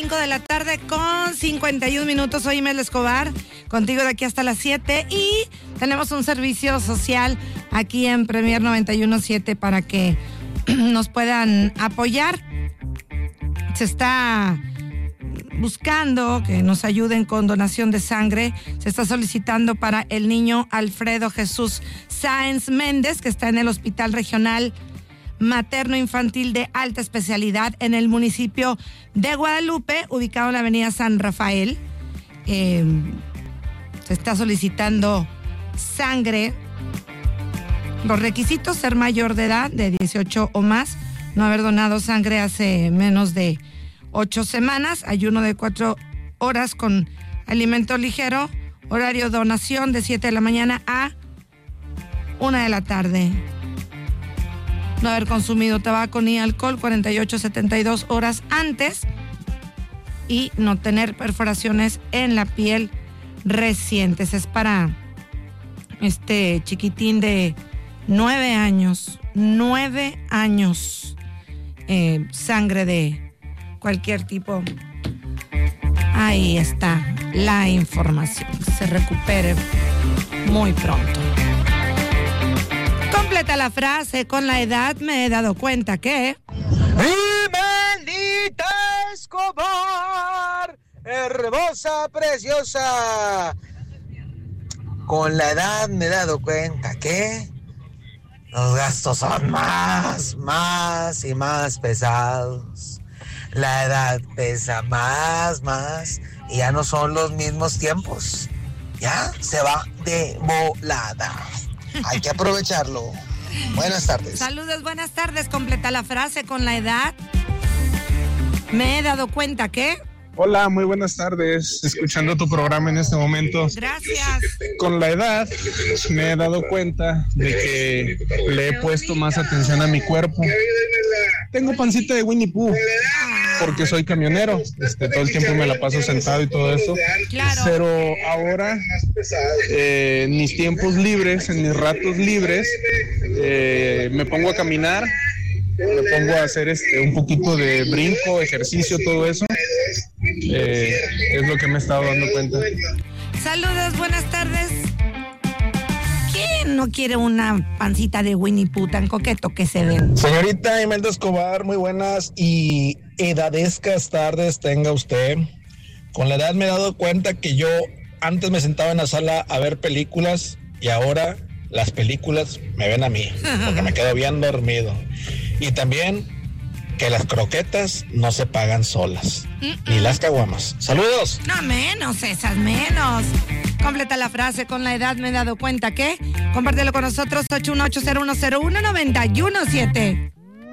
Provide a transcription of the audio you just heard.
5 de la tarde con 51 minutos. Soy Mel Escobar, contigo de aquí hasta las 7. Y tenemos un servicio social aquí en Premier 91.7 para que nos puedan apoyar. Se está buscando que nos ayuden con donación de sangre. Se está solicitando para el niño Alfredo Jesús Sáenz Méndez, que está en el Hospital Regional Materno Infantil de Alta Especialidad en el municipio de Guadalupe, ubicado en la avenida San Rafael. Se está solicitando sangre. Los requisitos: ser mayor de edad, de 18 o más, no haber donado sangre hace menos de 8 semanas, ayuno de 4 horas con alimento ligero, horario de donación de 7 de la mañana a 1 de la tarde. No haber consumido tabaco ni alcohol 48-72 horas antes y no tener perforaciones en la piel recientes. Es para este chiquitín de 9 años. 9 años. Sangre de cualquier tipo. Ahí está la información. Que se recupere muy pronto. Completa la frase: con la edad me he dado cuenta que... ¡Imelda Escobar, hermosa, preciosa! Con la edad me he dado cuenta que los gastos son más y más pesados. La edad pesa más, y ya no son los mismos tiempos. Ya se va de volada. Hay que aprovecharlo. Buenas tardes. Saludos, buenas tardes. Completa la frase: con la edad me he dado cuenta que... Hola, muy buenas tardes. Escuchando tu programa en este momento. Gracias. Con la edad me he dado cuenta de que le he puesto más atención a mi cuerpo. Tengo pancita de Winnie Pooh porque soy camionero. Todo el tiempo me la paso sentado y todo eso. Claro. Pero ahora, en mis tiempos libres, en mis ratos libres, me pongo a caminar, me pongo a hacer un poquito de brinco, ejercicio, todo eso. Es lo que me he estado dando cuenta. Saludos, buenas tardes. ¿Quién no quiere una pancita de Winnie Pooh tan coqueto que se ven? Señorita Imelda Escobar, muy buenas y edadescas tardes tenga usted. Con la edad me he dado cuenta que yo antes me sentaba en la sala a ver películas y ahora las películas me ven a mí, porque me quedo bien dormido. Y también que las croquetas no se pagan solas, ni las caguamas. ¡Saludos! No, menos esas, menos. Completa la frase: con la edad me he dado cuenta que... Compártelo con nosotros, 81801019117.